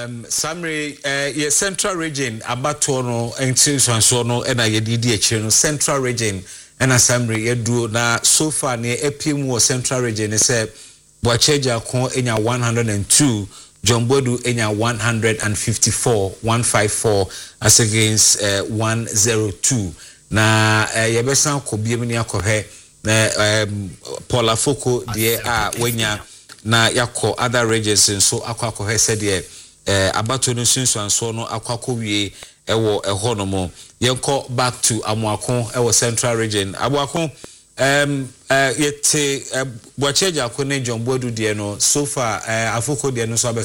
Summary, your central region, Abatono, and Sinsansono, and I did the central region, and a summary, you do now so far near Epium central region, is a Boacheja Con in your 102, John Bodu in your 154, 154, as against 102. Na Yabesan Kobiemia Kohe, Paula Foko, dear, when na yako other regions so akwako he said ye abato no sunsu anso no akwako wie ewo ehonomo yenko back to Amuako ewo central region Amuako yete Boacheja ko ne John Bodu de no so far afoko de no so